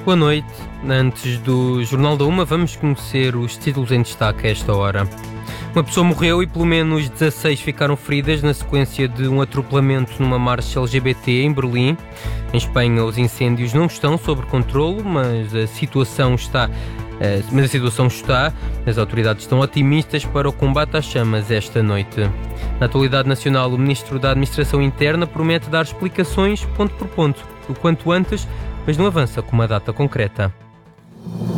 boa noite. Antes do Jornal da Uma, vamos conhecer os títulos em destaque a esta hora. Uma pessoa morreu e pelo menos 16 ficaram feridas na sequência de um atropelamento numa marcha LGBT em Berlim. Em Espanha, os incêndios não estão sob controlo, mas a situação está. As autoridades estão otimistas para o combate às chamas esta noite. Na atualidade nacional, o Ministro da Administração Interna promete dar explicações ponto por ponto, o quanto antes, mas não avança com uma data concreta.